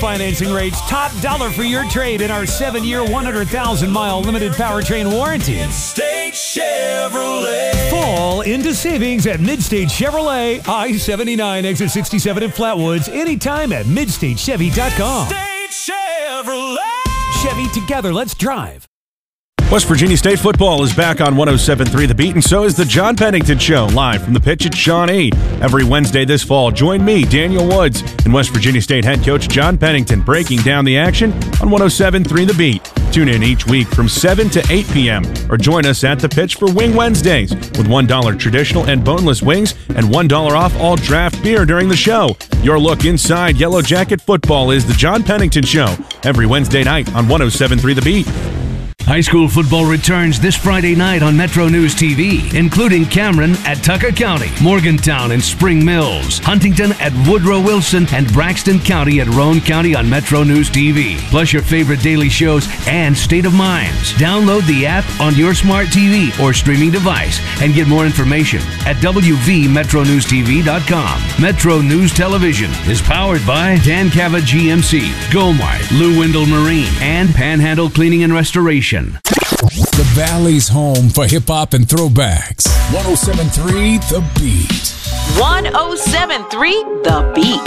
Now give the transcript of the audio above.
financing rates, top dollar for your trade in our 7-year, 100,000-mile limited powertrain warranty. Midstate Chevrolet. Fall into savings at Midstate Chevrolet, I-79, exit 67 in Flatwoods, anytime at MidstateChevy.com. Midstate Chevrolet. Chevy, together, let's drive. West Virginia State football is back on 107.3 The Beat, and so is the John Pennington Show, live from the pitch at Shawnee. Every Wednesday this fall, join me, Daniel Woods, and West Virginia State head coach John Pennington breaking down the action on 107.3 The Beat. Tune in each week from 7 to 8 p.m. or join us at the pitch for Wing Wednesdays with $1 traditional and boneless wings and $1 off all draft beer during the show. Your look inside Yellow Jacket football is the John Pennington Show, every Wednesday night on 107.3 The Beat. High school football returns this Friday night on Metro News TV, including Cameron at Tucker County, Morgantown and Spring Mills, Huntington at Woodrow Wilson, and Braxton County at Roane County on Metro News TV. Plus your favorite daily shows and State of Minds. Download the app on your smart TV or streaming device and get more information at WVMetroNewsTV.com. Metro News Television is powered by Dan Cava GMC, Gomart, Lou Wendell Marine, and Panhandle Cleaning and Restoration. The Valley's home for hip-hop and throwbacks. 107.3 The Beat. 107.3 The Beat.